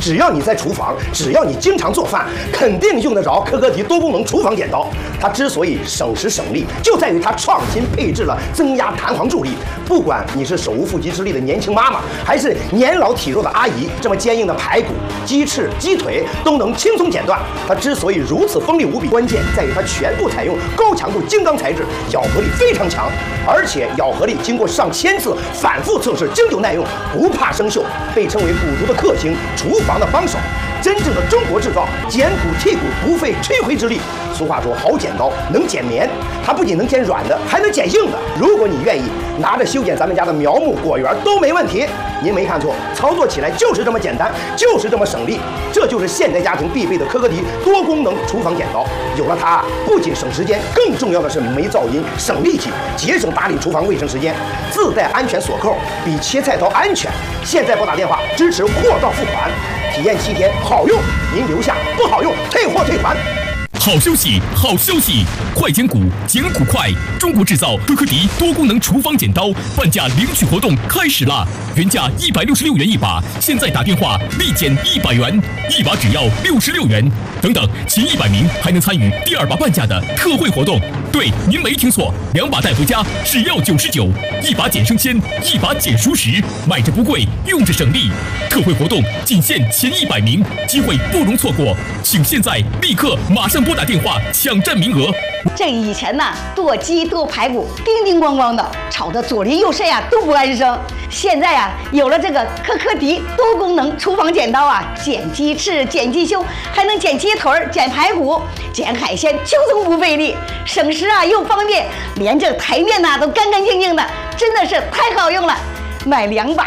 只要你在厨房，只要你经常做饭，肯定用得着科科迪多功能厨房剪刀。它之所以省时省力，就在于它创新配置了增压弹簧助力。不管你是手无缚鸡之力的年轻妈妈，还是年老体弱的阿姨，这么坚硬的排骨、鸡翅、鸡腿都能轻松剪断。它之所以如此锋利无比，关键在于它全部采用高强度精钢材质，咬合力非常强，而且咬合力经过上千次反复测试，经久耐用，不怕生锈，被称为骨族的克星，厨房的帮手。真正的中国制造，剪骨剔骨不费吹灰之力。俗话说，好剪刀能剪棉，它不仅能剪软的，还能剪硬的。如果你愿意，拿着修剪咱们家的苗木、果园都没问题。您没看错，操作起来就是这么简单，就是这么省力。这就是现代家庭必备的科科迪多功能厨房剪刀。有了它，不仅省时间，更重要的是没噪音、省力气，节省打理厨房卫生时间。自带安全锁扣，比切菜刀安全。现在拨打电话支持货到付款，体验7天，好用您留下，不好用退货退款。 好消息，好消息！快剪骨，剪骨快！中国制造科科迪多功能厨房剪刀半价领取活动开始啦！原价166元一把，现在打电话立减100元，一把只要66元。等等，前100名还能参与第2把半价的特惠活动。对，您没听错，2把带回家只要99，一把减生鲜，一把减熟食，买着不贵，用着省力。特惠活动仅限前100名，机会不容错过，请现在立刻马上拨打电话抢占名额。 这以前呢，剁鸡剁排骨叮叮咣咣的，吵得左邻右舍呀都不安生。现在呀，有了这个科科迪多功能厨房剪刀啊，剪鸡翅、剪鸡胸，还能剪鸡腿、剪排骨、剪海鲜，轻松不费力，省时啊又方便，连这台面呐都干干净净的，真的是太好用了。买2把